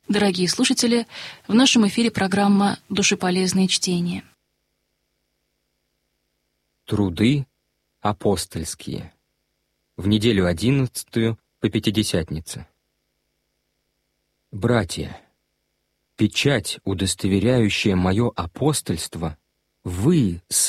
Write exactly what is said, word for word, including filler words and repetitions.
Дорогие слушатели, в нашем эфире программа «Душеполезные чтения». Труды апостольские. В неделю одиннадцатую по Пятидесятнице. Братья, печать, удостоверяющая мое апостольство, вы